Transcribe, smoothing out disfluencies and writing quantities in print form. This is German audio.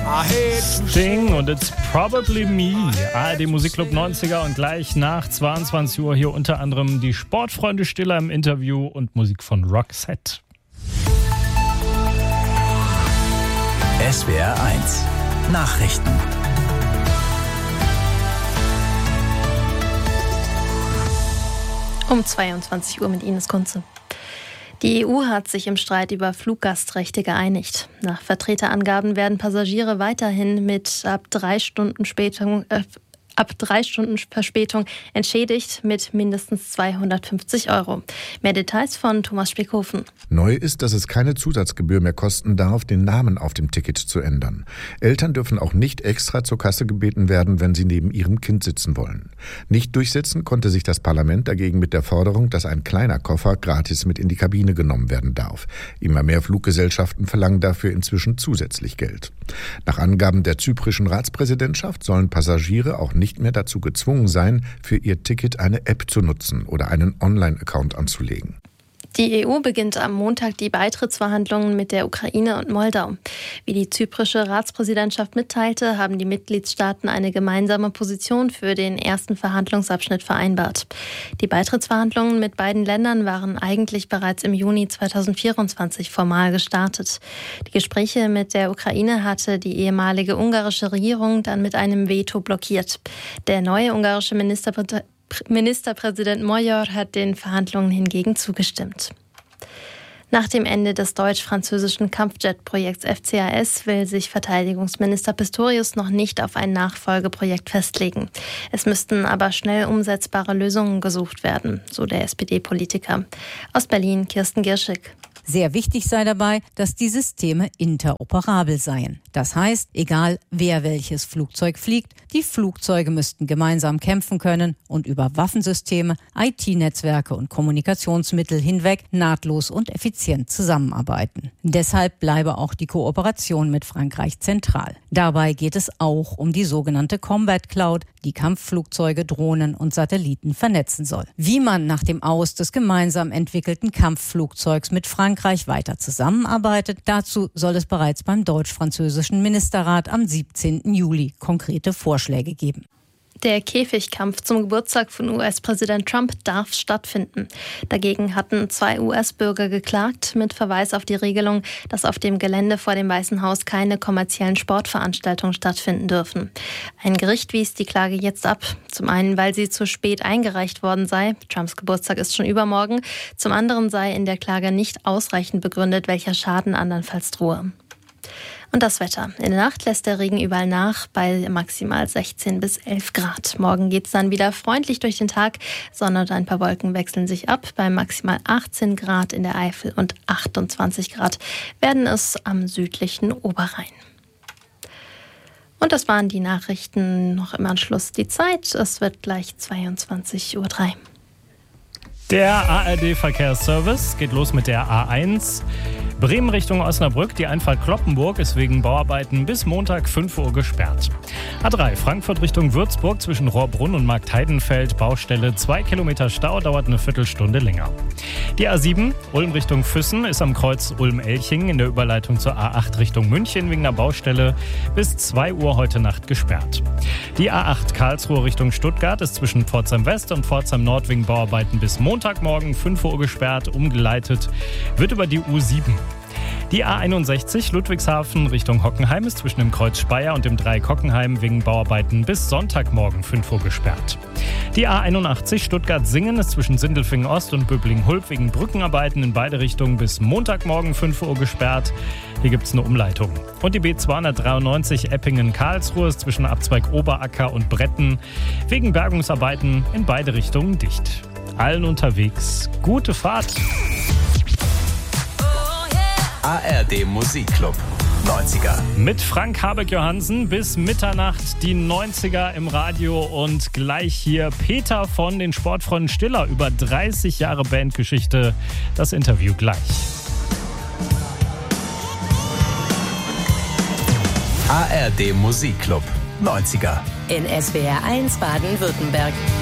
Sting und It's Probably Me. ARD Musikclub 90er und gleich nach 22 Uhr hier unter anderem die Sportfreunde Stiller im Interview und Musik von Roxette. SWR 1 Nachrichten. Um 22 Uhr mit Ines Kunze. Die EU hat sich im Streit über Fluggastrechte geeinigt. Nach Vertreterangaben werden Passagiere weiterhin mit ab 3 Stunden Verspätung entschädigt mit mindestens 250 €. Mehr Details von Thomas Spickhofen. Neu ist, dass es keine Zusatzgebühr mehr kosten darf, den Namen auf dem Ticket zu ändern. Eltern dürfen auch nicht extra zur Kasse gebeten werden, wenn sie neben ihrem Kind sitzen wollen. Nicht durchsetzen konnte sich das Parlament dagegen mit der Forderung, dass ein kleiner Koffer gratis mit in die Kabine genommen werden darf. Immer mehr Fluggesellschaften verlangen dafür inzwischen zusätzlich Geld. Nach Angaben der zyprischen Ratspräsidentschaft sollen Passagiere auch nicht mehr dazu gezwungen sein, für ihr Ticket eine App zu nutzen oder einen Online-Account anzulegen. Die EU beginnt am Montag die Beitrittsverhandlungen mit der Ukraine und Moldau. Wie die zyprische Ratspräsidentschaft mitteilte, haben die Mitgliedstaaten eine gemeinsame Position für den ersten Verhandlungsabschnitt vereinbart. Die Beitrittsverhandlungen mit beiden Ländern waren eigentlich bereits im Juni 2024 formal gestartet. Die Gespräche mit der Ukraine hatte die ehemalige ungarische Regierung dann mit einem Veto blockiert. Der neue ungarische Ministerpräsident Magyar hat den Verhandlungen hingegen zugestimmt. Nach dem Ende des deutsch-französischen Kampfjet-Projekts FCAS will sich Verteidigungsminister Pistorius noch nicht auf ein Nachfolgeprojekt festlegen. Es müssten aber schnell umsetzbare Lösungen gesucht werden, so der SPD-Politiker. Aus Berlin Kirsten Girschig. Sehr wichtig sei dabei, dass die Systeme interoperabel seien. Das heißt, egal wer welches Flugzeug fliegt, die Flugzeuge müssten gemeinsam kämpfen können und über Waffensysteme, IT-Netzwerke und Kommunikationsmittel hinweg nahtlos und effizient zusammenarbeiten. Deshalb bleibe auch die Kooperation mit Frankreich zentral. Dabei geht es auch um die sogenannte Combat Cloud, die Kampfflugzeuge, Drohnen und Satelliten vernetzen soll. Wie man nach dem Aus des gemeinsam entwickelten Kampfflugzeugs mit Frankreich weiter zusammenarbeitet, dazu soll es bereits beim deutsch-französischen Ministerrat am 17. Juli konkrete Vorschläge geben. Der Käfigkampf zum Geburtstag von US-Präsident Trump darf stattfinden. Dagegen hatten 2 US-Bürger geklagt, mit Verweis auf die Regelung, dass auf dem Gelände vor dem Weißen Haus keine kommerziellen Sportveranstaltungen stattfinden dürfen. Ein Gericht wies die Klage jetzt ab. Zum einen, weil sie zu spät eingereicht worden sei. Trumps Geburtstag ist schon übermorgen. Zum anderen sei in der Klage nicht ausreichend begründet, welcher Schaden andernfalls drohe. Und das Wetter. In der Nacht lässt der Regen überall nach, bei maximal 16 bis 11 Grad. Morgen geht es dann wieder freundlich durch den Tag. Sonne und ein paar Wolken wechseln sich ab. Bei maximal 18 Grad in der Eifel und 28 Grad werden es am südlichen Oberrhein. Und das waren die Nachrichten. Noch im Anschluss die Zeit. Es wird gleich 22:03 Uhr. Der ARD-Verkehrsservice geht los mit der A1. Bremen Richtung Osnabrück, die Einfahrt Cloppenburg ist wegen Bauarbeiten bis Montag 5 Uhr gesperrt. A3 Frankfurt Richtung Würzburg zwischen Rohrbrunn und Marktheidenfeld, Baustelle, 2 Kilometer Stau, dauert eine Viertelstunde länger. Die A7 Ulm Richtung Füssen ist am Kreuz Ulm-Elching in der Überleitung zur A8 Richtung München wegen einer Baustelle bis 2 Uhr heute Nacht gesperrt. Die A8 Karlsruhe Richtung Stuttgart ist zwischen Pforzheim West und Pforzheim Nord wegen Bauarbeiten bis Montagmorgen 5 Uhr gesperrt, umgeleitet wird über die U7. Die A61 Ludwigshafen Richtung Hockenheim ist zwischen dem Kreuz Speyer und dem Dreieck Hockenheim wegen Bauarbeiten bis Sonntagmorgen 5 Uhr gesperrt. Die A81 Stuttgart-Singen ist zwischen Sindelfingen Ost und Böblingen-Hulb wegen Brückenarbeiten in beide Richtungen bis Montagmorgen 5 Uhr gesperrt. Hier gibt es eine Umleitung. Und die B293 Eppingen-Karlsruhe ist zwischen Abzweig Oberacker und Bretten wegen Bergungsarbeiten in beide Richtungen dicht. Allen unterwegs gute Fahrt! ARD Musikclub 90er. Mit Frank Habeck-Johansen bis Mitternacht die 90er im Radio und gleich hier Peter von den Sportfreunden Stiller über 30 Jahre Bandgeschichte. Das Interview gleich. ARD Musikclub 90er. In SWR 1 Baden-Württemberg.